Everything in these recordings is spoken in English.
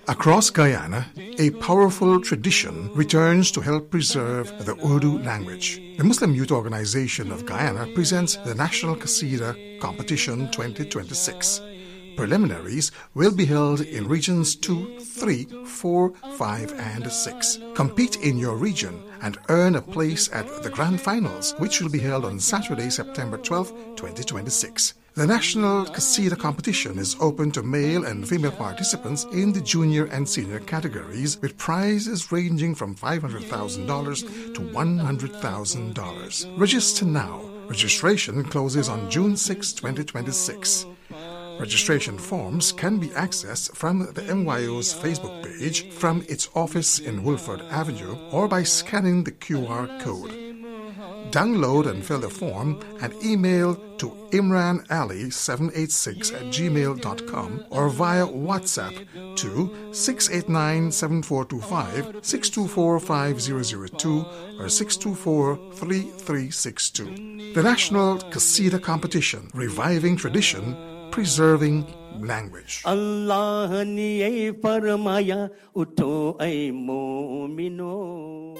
Across Guyana, a powerful tradition returns to help preserve the Urdu language. The Muslim Youth Organization of Guyana presents the National Qasida Competition 2026. Preliminaries will be held in regions 2, 3, 4, 5, and 6. Compete in your region and earn a place at the Grand Finals, which will be held on Saturday, September 12, 2026. The National Qasida Competition is open to male and female participants in the junior and senior categories, with prizes ranging from $500,000 to $100,000. Register now. Registration closes on June 6, 2026. Registration forms can be accessed from the MYO's Facebook page, from its office in Woolford Avenue, or by scanning the QR code. Download and fill the form and email to imranali786@gmail.com or via WhatsApp to 689-7425, 624-5002 or 624-3362. The National Qasida Competition, reviving tradition, preserving language. Allah ne farmaya utho ay mu'mino.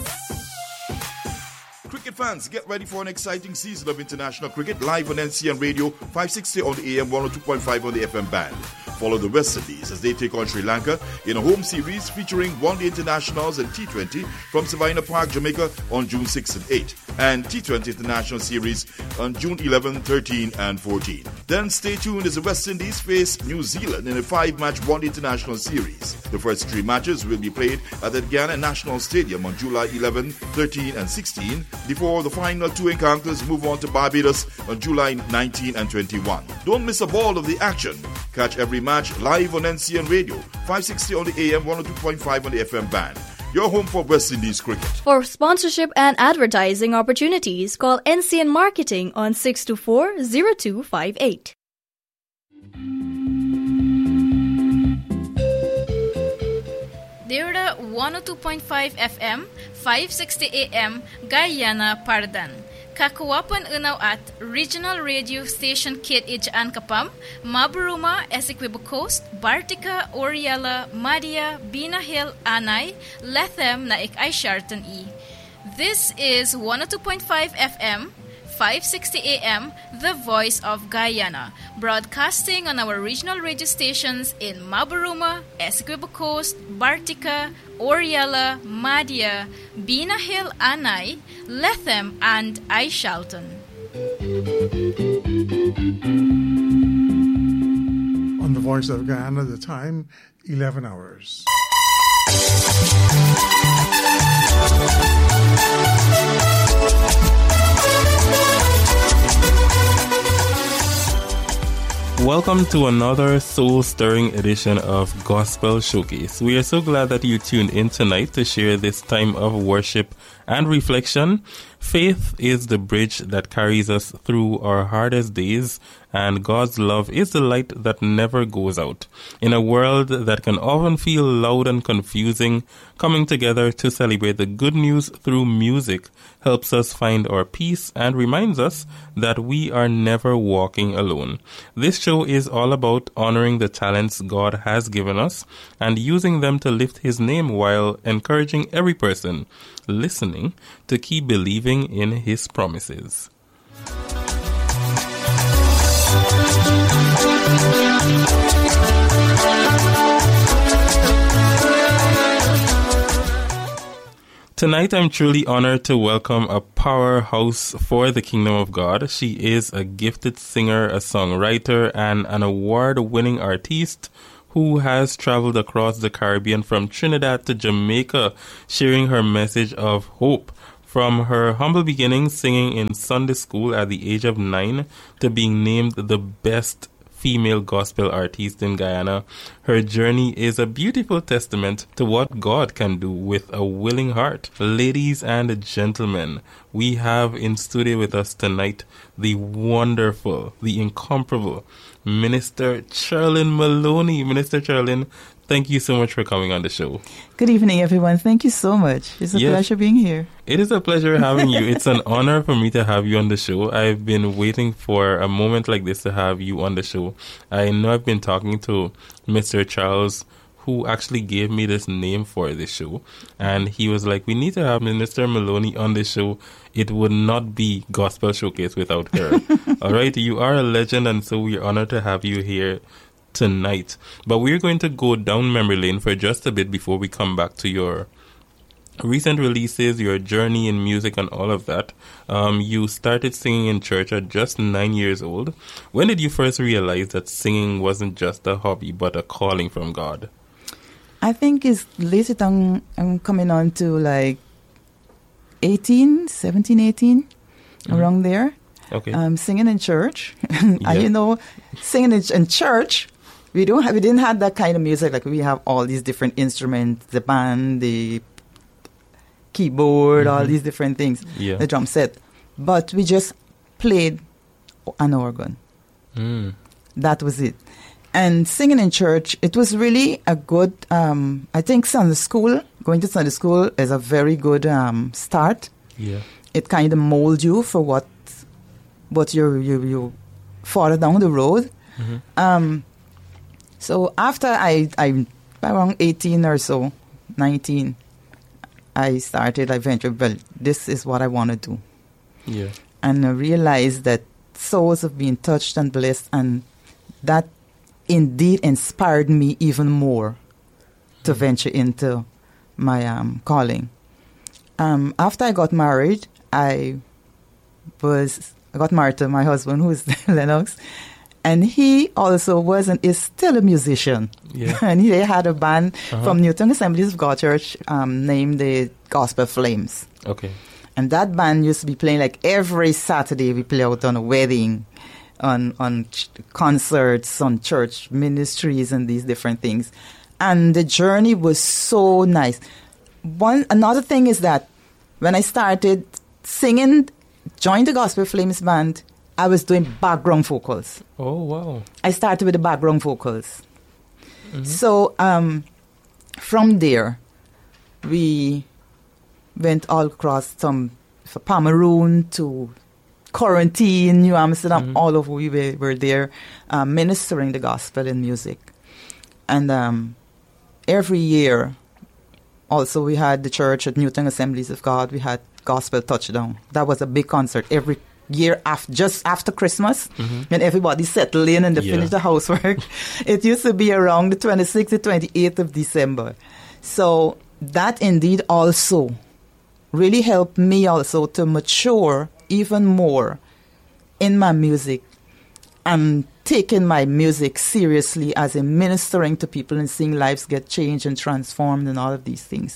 Cricket fans, get ready for an exciting season of international cricket live on NCN Radio, 560 on the AM, 102.5 on the FM band. Follow the West Indies as they take on Sri Lanka in a home series featuring one-day internationals and T20 from Savannah Park, Jamaica on June 6 and 8, and T20 International Series on June 11, 13 and 14. Then stay tuned as the West Indies face New Zealand in a 5-match one-day international series. The first 3 matches will be played at the Guyana National Stadium on July 11, 13 and 16, before the final 2 encounters move on to Barbados on July 19 and 21. Don't miss a ball of the action. Catch every match live on NCN Radio, 560 on the AM, 102.5 on the FM band. Your home for West Indies cricket. For sponsorship and advertising opportunities, call NCN Marketing on 624-0258. Deura 102.5 FM, 560 AM, Guyana, Pardan. Kakuwapan unaw at Regional Radio Station Kit Ijaan Kapam, Maburuma, Essequibo Coast, Bartica, Oriela, Madia, Bina Hill, Anay, Lethem na ik ay Sharton E. This is 102.5 FM, 560 AM, The Voice of Guyana, broadcasting on our regional radio stations in Maburuma, Essequibo Coast, Bartica, Oriela, Madia, Bina Hill, Anay, Lethem, and Aishalton. On The Voice of Guyana, the time, 11 hours. Welcome to another soul-stirring edition of Gospel Showcase. We are so glad that you tuned in tonight to share this time of worship and reflection. Faith is the bridge that carries us through our hardest days, and God's love is the light that never goes out. In a world that can often feel loud and confusing, coming together to celebrate the good news through music helps us find our peace and reminds us that we are never walking alone. This show is all about honoring the talents God has given us and using them to lift His name while encouraging every person listening to keep believing in His promises. Tonight, I'm truly honored to welcome a powerhouse for the Kingdom of God. She is a gifted singer, a songwriter, and an award-winning artist who has traveled across the Caribbean from Trinidad to Jamaica, sharing her message of hope. From her humble beginnings singing in Sunday school at the age of 9 to being named the best female gospel artist in Guyana, her journey is a beautiful testament to what God can do with a willing heart. Ladies and gentlemen, we have in studio with us tonight the wonderful, the incomparable Minister Charlene Maloney. Minister Charlene, thank you so much for coming on the show. Good evening, everyone. Thank you so much. It's a pleasure being here. It is a pleasure having you. It's an honor for me to have you on the show. I've been waiting for a moment like this to have you on the show. I know I've been talking to Mr. Charles, who actually gave me this name for the show. And he was like, we need to have Minister Maloney on the show. It would not be Gospel Showcase without her. All right, you are a legend, and so we're honored to have you here tonight. But we're going to go down memory lane for just a bit before we come back to your recent releases, your journey in music and all of that. You started singing in church at just 9 years old. When did you first realize that singing wasn't just a hobby but a calling from God? I think it's later on, I'm coming on to like 18, around there. Okay. Singing in church. Yeah. And singing in church, we didn't have that kind of music. Like we have all these different instruments, the band, the keyboard, all these different things, the drum set. But we just played an organ. That was it. And singing in church, it was really a good, I think going to Sunday school is a very good start. Yeah. It kind of molds you for what you further down the road. So after I around 18 or so, 19, I ventured, well, this is what I want to do. Yeah. And I realized that souls have been touched and blessed, and that indeed inspired me even more to venture into my calling. After I got married, I got married to my husband, who is Lennox, and he also is still a musician. Yeah. And he had a band from Newton Assemblies of God Church named the Gospel Flames. Okay. And that band used to be playing like every Saturday. We play out on a wedding, on concerts, on church ministries, and these different things. And the journey was so nice. Another thing is that when I started singing, joined the Gospel Flames band, I was doing background vocals. Oh, wow. I started with the background vocals. So from there, we went all across from Pomeroon to Quarantine, New Amsterdam, all over. We were there ministering the gospel in music. And every year, also we had the church at Newton Assemblies of God. We had Gospel Touchdown. That was a big concert every year just after Christmas, when everybody settled in and they finished the housework. It used to be around the 26th to 28th of December. So that indeed also really helped me also to mature even more in my music and taking my music seriously as in ministering to people and seeing lives get changed and transformed and all of these things.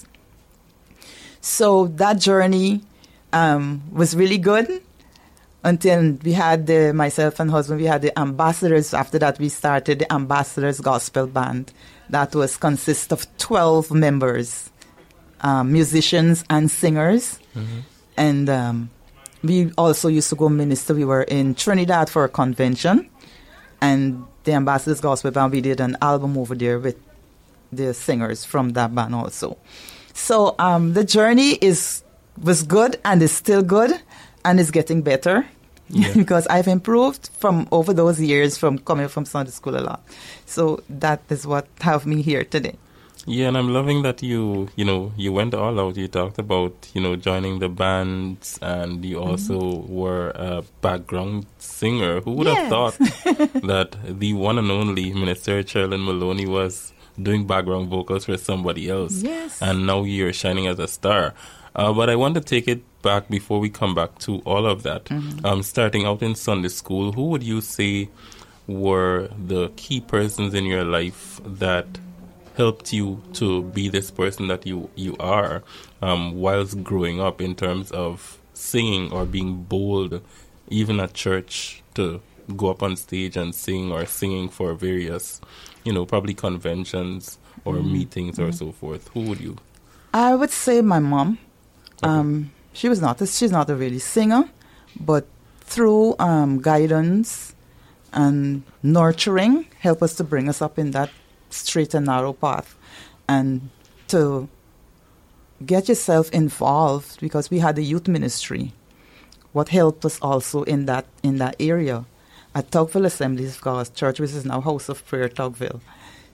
So that journey was really good until we had myself and husband, we had the Ambassadors. After that, we started the Ambassadors Gospel Band. That was consist of 12 members, musicians and singers. And we also used to go minister. We were in Trinidad for a convention. And the Ambassadors Gospel Band, we did an album over there with the singers from that band also. So the journey was good and is still good and is getting better because I've improved from over those years from coming from Sunday school a lot. So that is what have me here today. Yeah, and I'm loving that you went all out. You talked about, joining the bands, and you also were a background singer. Who would have thought that the one and only Minister Cherlyn Maloney was doing background vocals for somebody else? Yes. And now you're shining as a star. But I want to take it back before we come back to all of that. Starting out in Sunday school, who would you say were the key persons in your life that helped you to be this person that you are whilst growing up in terms of singing or being bold, even at church, to go up on stage and sing or singing for various, probably conventions or meetings or so forth? Who would you? I would say my mom. She's not a really singer, but through guidance and nurturing, help us to bring us up in that straight and narrow path, and to get yourself involved, because we had the youth ministry. What helped us also in that area at Tugville Assemblies of God Church, which is now House of Prayer Tugville.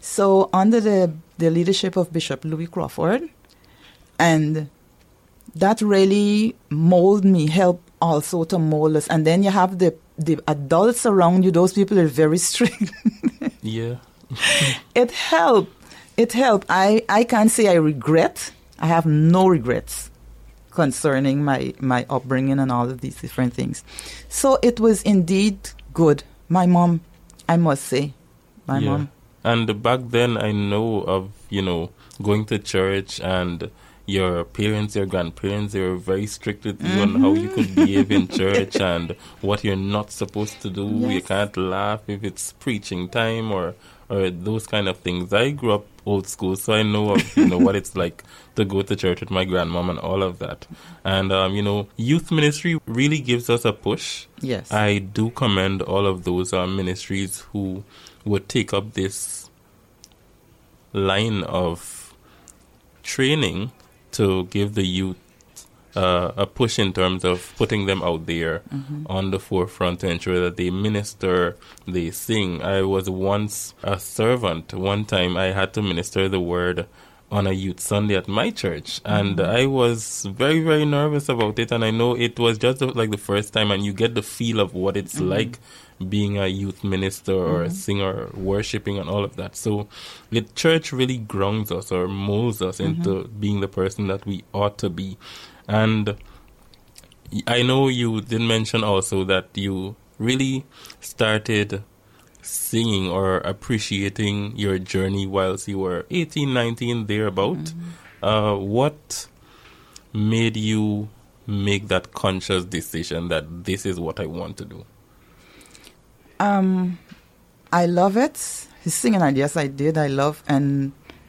So under the leadership of Bishop Louis Crawford, and that really molded me, helped also to mold us. And then you have the adults around you, those people are very strict. Yeah. It helped. I can't say I regret. I have no regrets concerning my upbringing and all of these different things. So it was indeed good. My mom, I must say, my mom. And back then, I know of, going to church, and your parents, your grandparents, they were very strict with you on how you could behave in church and what you're not supposed to do. Yes. You can't laugh if it's preaching time or those kind of things. I grew up old school, so I know of what it's like to go to church with my grandmom and all of that. And youth ministry really gives us a push. Yes, I do commend all of those ministries who would take up this line of training to give the youth a push in terms of putting them out there on the forefront to ensure that they minister, they sing. I was once a servant. One time I had to minister the word on a youth Sunday at my church, and I was very, very nervous about it, and I know it was just like the first time, and you get the feel of what it's like being a youth minister or a singer, worshiping and all of that. So the church really grounds us or molds us into being the person that we ought to be. And I know you did mention also that you really started singing or appreciating your journey whilst you were 18, 19, thereabout. What made you make that conscious decision that this is what I want to do? I love it. Singing, yes, I did. I love, and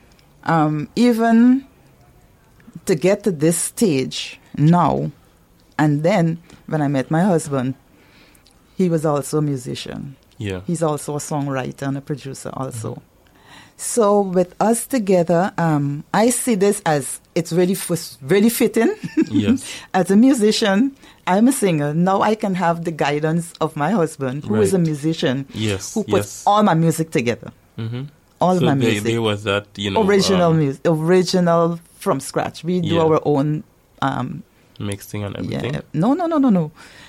even to get to this stage now, and then when I met my husband, he was also a musician. Yeah. He's also a songwriter and a producer also. So with us together, I see this as it's really fitting. Yes. As a musician, I'm a singer. Now I can have the guidance of my husband, who is a musician, who puts all my music together. All so my music. There was that, original music, original from scratch. We do our own mixing and everything. Yeah. No.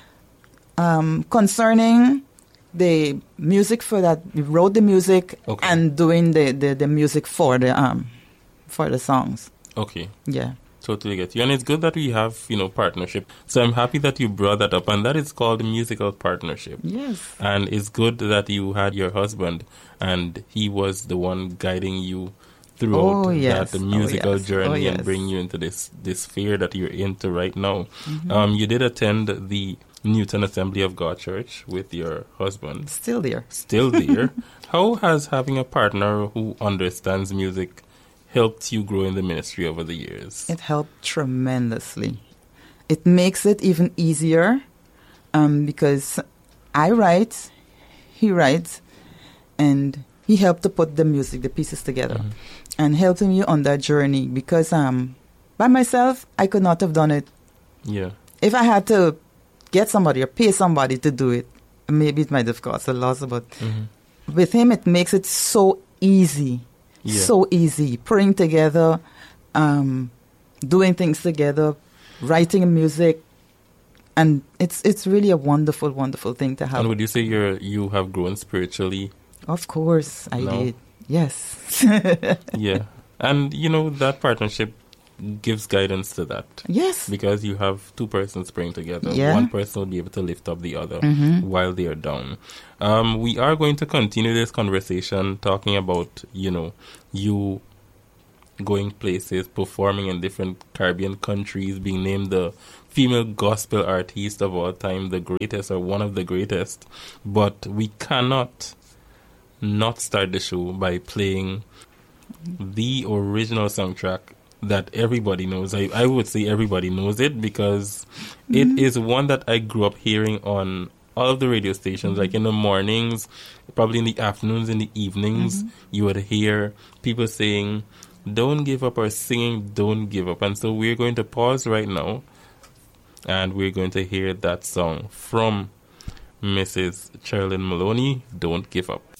Concerning the music for that, we wrote the music and doing the music for the songs. Okay. Yeah. Totally get you. And it's good that we have, partnership. So I'm happy that you brought that up, and that is called musical partnership. Yes. And it's good that you had your husband, and he was the one guiding you throughout that musical journey and bring you into this sphere that you're into right now. You did attend the Newton Assembly of God Church with your husband. Still there. How has having a partner who understands music helped you grow in the ministry over the years? It helped tremendously. It makes it even easier because I write, he writes, and he helped to put the music, the pieces together, and helping me on that journey because by myself, I could not have done it. Yeah. If I had to get somebody or pay somebody to do it, maybe it might have cost a lot, but with him, it makes it so easy. Yeah. So easy. Putting together, doing things together, writing music, and it's really a wonderful, wonderful thing to have. And would you say you have grown spiritually? Of course, I did. Yes. Yeah. And, that partnership gives guidance to that. Yes. Because you have two persons praying together. Yeah. One person will be able to lift up the other while they are down. We are going to continue this conversation talking about, you going places, performing in different Caribbean countries, being named the female gospel artist of all time, the greatest or one of the greatest. But we cannot not start the show by playing the original soundtrack that everybody knows. I would say everybody knows it because it is one that I grew up hearing on all of the radio stations, like in the mornings, probably in the afternoons, in the evenings, you would hear people saying, "Don't give up," or singing, "Don't give up." And so we're going to pause right now and we're going to hear that song from Mrs. Cherilyn Maloney, "Don't Give Up."